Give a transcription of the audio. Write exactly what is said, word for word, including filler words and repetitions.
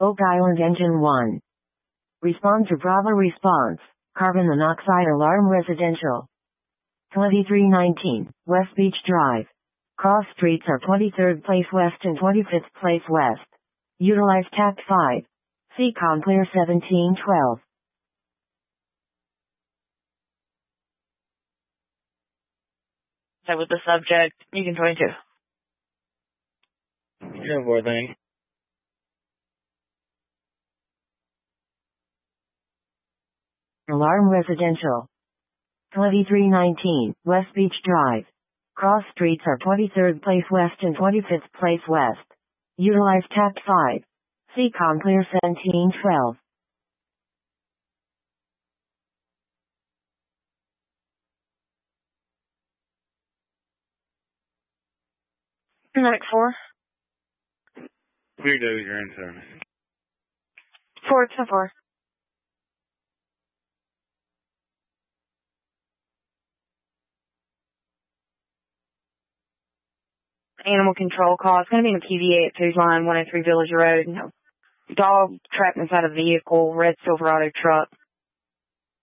Oak Island Engine one. Respond to Bravo response. Carbon monoxide alarm residential. twenty-three nineteen, West Beach Drive. Cross streets are twenty-third Place West and twenty-fifth Place West. Utilize Tact five. C COM Clear seventeen twelve. So with the subject, you can twenty-two. Yeah, boy, thing. Alarm residential. twenty-three nineteen, West Beach Drive. Cross streets are twenty-third Place West and twenty-fifth Place West. Utilize Tact five. C COM Clear seventeen twelve. Medic four. Clear David, you're in service. Four to four. Animal control call. It's going to be in the P V A at Food Line, one oh three Village Road. Dog trapped inside a vehicle, red Silverado truck.